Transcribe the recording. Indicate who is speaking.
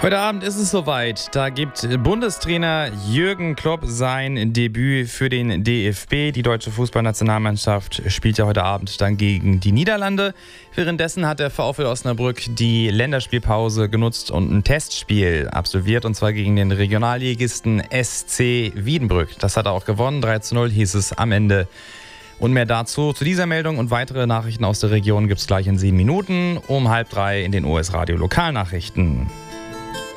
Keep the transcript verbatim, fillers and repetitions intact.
Speaker 1: Heute Abend ist es soweit. Da gibt Bundestrainer Jürgen Klopp sein Debüt für den D F B. Die deutsche Fußballnationalmannschaft spielt ja heute Abend dann gegen die Niederlande. Währenddessen hat der VfL Osnabrück die Länderspielpause genutzt und ein Testspiel absolviert, und zwar gegen den Regionalligisten S C Wiedenbrück. Das hat er auch gewonnen. drei zu null hieß es am Ende. Und mehr dazu, zu dieser Meldung und weitere Nachrichten aus der Region gibt es gleich in sieben Minuten um halb drei in den O S Radio Lokalnachrichten.